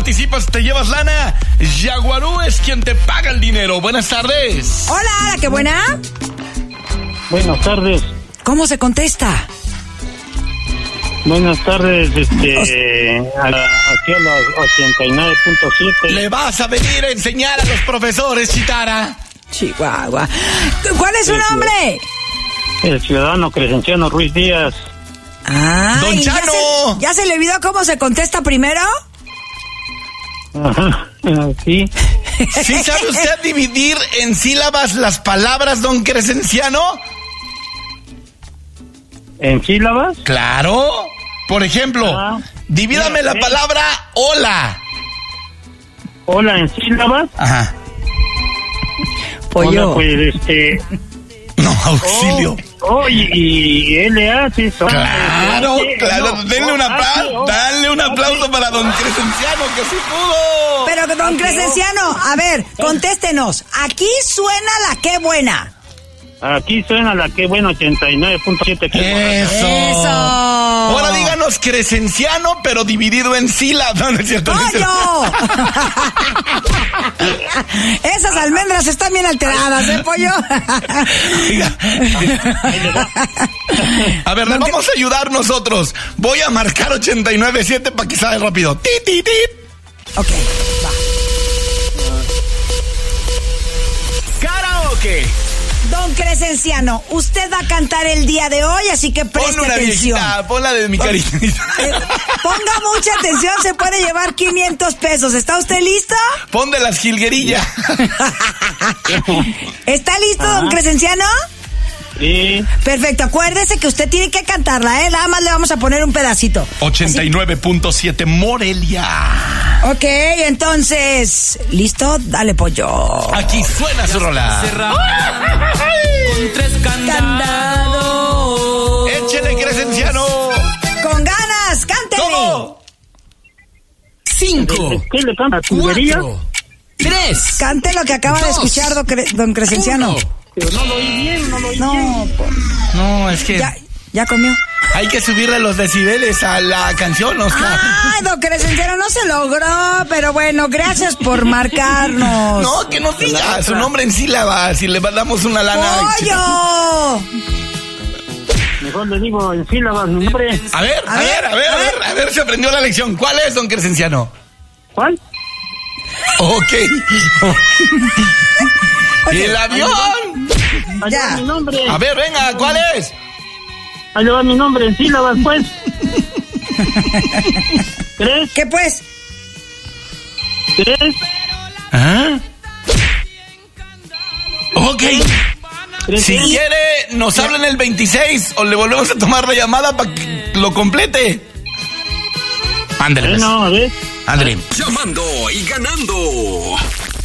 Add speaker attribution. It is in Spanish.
Speaker 1: participas, te llevas lana. Yaguarú es quien te paga el dinero. Buenas tardes.
Speaker 2: Hola, qué buena.
Speaker 3: Buenas tardes.
Speaker 2: ¿Cómo se contesta?
Speaker 3: Buenas tardes, aquí a las 89.7.
Speaker 1: Le vas a venir a enseñar a los profesores, Chitara.
Speaker 2: Chihuahua. ¿Cuál es su nombre?
Speaker 3: El ciudadano Crescenciano Ruiz Díaz.
Speaker 2: Ah,
Speaker 1: Don Chano.
Speaker 2: ¿Ya se le olvidó cómo se contesta primero?
Speaker 3: Ajá, sí.
Speaker 1: ¿Sí sabe usted dividir en sílabas las palabras, don Crescenciano?
Speaker 3: ¿En sílabas?
Speaker 1: Claro. Por ejemplo, divídame la palabra hola.
Speaker 3: Hola, ¿en sílabas?
Speaker 1: Ajá.
Speaker 2: Pollo.
Speaker 3: Hola, pues,
Speaker 1: No, auxilio.
Speaker 3: y L.A. sí son.
Speaker 1: Claro, denle un aplauso para don Crescenciano, que sí pudo.
Speaker 2: Pero don Crescenciano, a ver, contéstenos. Aquí suena la qué buena.
Speaker 3: Aquí suena la que buena 89.7.
Speaker 1: Eso. Ahora díganos Crescenciano, pero dividido en sílabas. ¿No es cierto?
Speaker 2: ¡Pollo! Esas almendras están bien alteradas, Pollo?
Speaker 1: A ver, le vamos a ayudar nosotros. Voy a marcar 89.7 para que salga rápido. ¡Tit, tit, tit!
Speaker 2: Ok, va.
Speaker 1: ¡Karaoke!
Speaker 2: Don Crescenciano, usted va a cantar el día de hoy, así que preste
Speaker 1: Ponle una
Speaker 2: atención.
Speaker 1: viejita, ponla de mi cariño.
Speaker 2: Ponga mucha atención, se puede llevar 500 pesos. ¿Está usted listo?
Speaker 1: Pon de las jilguerillas.
Speaker 2: ¿Está listo, don Crescenciano?
Speaker 3: Sí.
Speaker 2: Perfecto, acuérdese que usted tiene que cantarla, Nada más le vamos a poner un pedacito.
Speaker 1: 89.7 Morelia.
Speaker 2: Ok, entonces, ¿listo? Dale, Pollo.
Speaker 1: Aquí suena su rola.
Speaker 4: Con 3 candados.
Speaker 1: Échele, Crescenciano.
Speaker 2: Con ganas, cántele.
Speaker 1: ¿Cómo?
Speaker 4: 5,
Speaker 3: ¿Qué le canta? ¿Tubería?
Speaker 4: 4, 3.
Speaker 2: Cante lo que acaba de escuchar don Crescenciano.
Speaker 3: Pero no lo oí bien, no lo oí bien.
Speaker 2: No,
Speaker 1: No, es que
Speaker 2: ya comió.
Speaker 1: hay que subirle los decibeles a la canción, Oscar.
Speaker 2: Ay, don Crescenciano, no se logró, pero bueno, gracias por marcarnos.
Speaker 1: No, que nos diga su nombre en sílabas y le damos una lana.
Speaker 2: ¡Pollo!
Speaker 3: Mejor le digo en sílabas mi nombre.
Speaker 1: A ver, se aprendió la lección. ¿Cuál es, don Crescenciano?
Speaker 3: ¿Cuál?
Speaker 1: Ok. ¿Y el avión?
Speaker 3: Allá va mi nombre.
Speaker 1: A ver, venga, ¿cuál es?
Speaker 3: Allá va mi nombre en sílabas, pues. ¿Tres?
Speaker 2: ¿Qué pues?
Speaker 3: ¿Tres?
Speaker 1: ¿Ah? Ok.
Speaker 3: ¿Tres?
Speaker 1: Si quiere, nos hablan el 26 o le volvemos a tomar la llamada para que lo complete. Ándale, pues.
Speaker 3: No, a ver.
Speaker 1: Ándale.
Speaker 5: Llamando y ganando.